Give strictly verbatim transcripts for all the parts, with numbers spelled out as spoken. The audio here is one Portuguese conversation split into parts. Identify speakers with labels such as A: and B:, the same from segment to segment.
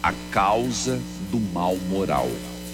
A: a causa do mal moral.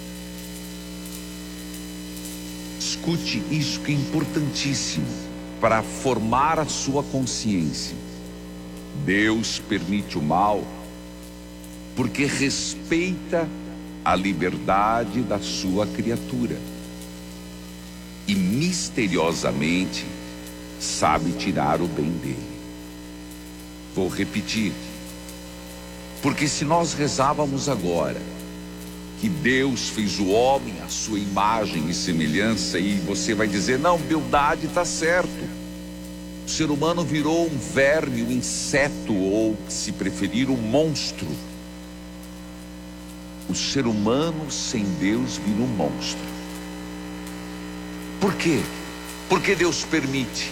A: Escute isso que é importantíssimo para formar a sua consciência. Deus permite o mal porque respeita a liberdade da sua criatura e misteriosamente sabe tirar o bem dele. Vou repetir, porque se nós rezávamos agora que Deus fez o homem à sua imagem e semelhança, e você vai dizer, não, Bildade está certo, o ser humano virou um verme, um inseto, ou, se preferir, um monstro. O ser humano sem Deus vira um monstro. Por quê? Porque Deus permite.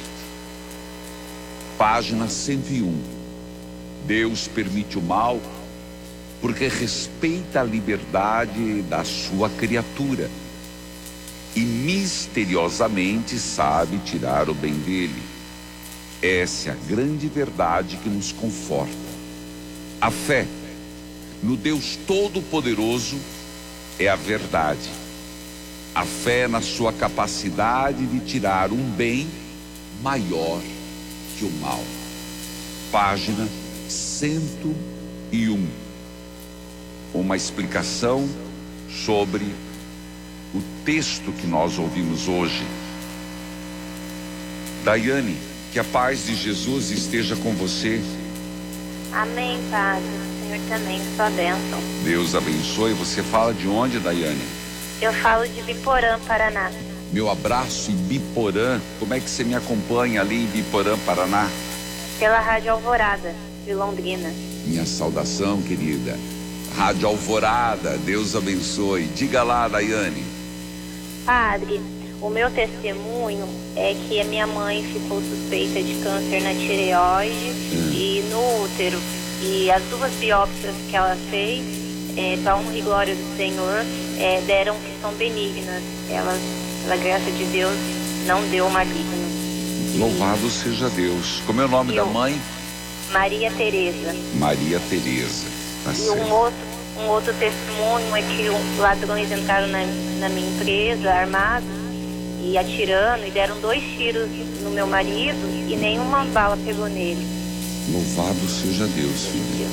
A: Página cento e um. Deus permite o mal porque respeita a liberdade da sua criatura e misteriosamente sabe tirar o bem dele. Essa é a grande verdade que nos conforta. A fé no Deus Todo-Poderoso é a verdade. A fé na sua capacidade de tirar um bem maior que o mal. Página cento e um. Uma explicação sobre o texto que nós ouvimos hoje. Daiane, que a paz de Jesus esteja com você.
B: Amém, Padre. O Senhor também, sua bênção.
A: Deus abençoe. Você fala de onde, Daiane?
B: Eu falo de Biporã, Paraná.
A: Meu abraço em Biporã. Como é que você me acompanha ali em Biporã, Paraná?
B: Pela Rádio Alvorada, de Londrina.
A: Minha saudação, querida. Rádio Alvorada, Deus abençoe. Diga lá, Daiane.
B: Padre, o meu testemunho é que a minha mãe ficou suspeita de câncer na tireoide hum. e no útero. E as duas biópsias que ela fez, é, para honra e glória do Senhor, é, deram que são benignas. Elas, pela graça de Deus, não deu maligno.
A: Louvado seja Deus. Como é o nome
B: e
A: da
B: o...
A: mãe?
B: Maria Tereza.
A: Maria Tereza. Tá
B: e
A: certo.
B: um outro, um outro testemunho é que os ladrões entraram na, na minha empresa, armados, e atirando, e deram dois tiros no meu marido, e nenhuma bala pegou nele.
A: Louvado seja Deus, filho.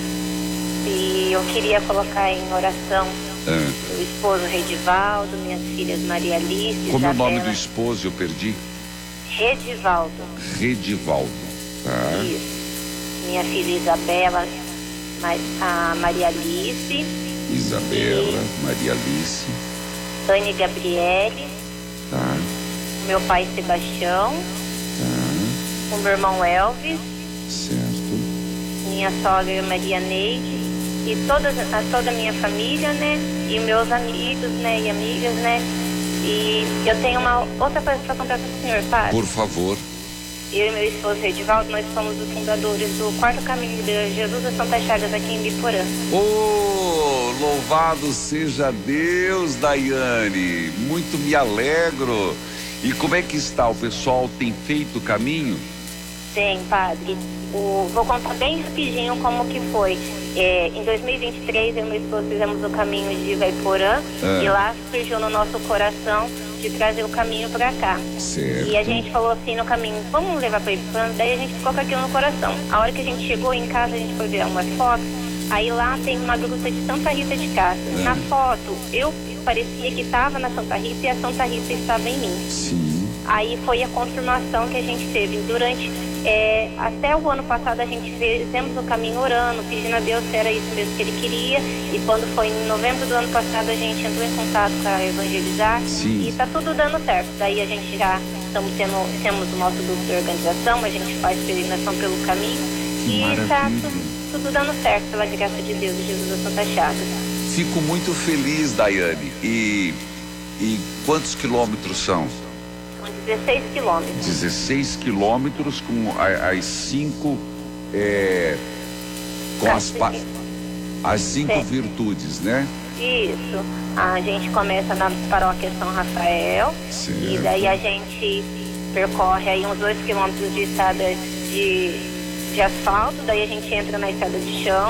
B: E eu queria colocar em oração
A: ah.
B: meu esposo Redivaldo, minhas filhas Maria Alice,
A: Como é o
B: Isabela.
A: nome do esposo? Eu perdi.
B: Redivaldo.
A: Redivaldo. Tá.
B: Isso. Minha filha Isabela, a Maria Alice.
A: Isabela, Maria Alice.
B: Dani Gabriele.
A: Tá.
B: Meu pai Sebastião.
A: Tá.
B: O meu irmão Elvis.
A: Certo.
B: Minha sogra Maria Neide. E toda, toda a minha família, né? E meus amigos, né? E amigas, né? E eu tenho uma outra coisa para contar para o senhor, padre.
A: Por favor.
B: Eu e meu esposo Redivaldo, nós somos os fundadores do Quarto Caminho de Jesus das Santas Chagas aqui em Biporã.
A: Oh, louvado seja Deus, Daiane. Muito me alegro. E como é que está? O pessoal tem feito o caminho?
B: Tem, padre. O, vou contar bem rapidinho como que foi. É, em dois mil e vinte e três, eu e meu esposo fizemos o caminho de Ivaiporã. Ah. E lá surgiu no nosso coração de trazer o caminho para cá.
A: Certo.
B: E a gente falou assim no caminho, vamos levar para Ibiporã? Daí a gente ficou com aquilo no coração. A hora que a gente chegou em casa, a gente foi ver umas fotos. Aí lá tem uma gruta de Santa Rita de Cássia. Ah. Na foto, eu parecia que estava na Santa Rita e a Santa Rita estava em mim.
A: Sim.
B: Aí foi a confirmação que a gente teve. Durante, é, até o ano passado, a gente fizemos o caminho orando, pedindo a Deus se era isso mesmo que Ele queria. E quando foi em novembro do ano passado, a gente entrou em contato para evangelizar.
A: Sim.
B: E está tudo dando certo. Daí a gente já estamos tendo, temos o nosso grupo de organização, a gente faz peregrinação pelo caminho.
A: Que
B: e está tudo, tudo dando certo, pela graça de Deus, de Jesus das Santas Chagas.
A: Fico muito feliz, Daiane. E, e quantos quilômetros são?
B: dezesseis quilômetros.
A: dezesseis quilômetros com as cinco, é, com as, as cinco Sim. virtudes, né?
B: Isso. A gente começa na paróquia São Rafael.
A: Certo.
B: E daí a gente percorre aí uns dois quilômetros de estrada de, de asfalto. Daí a gente entra na estrada de chão.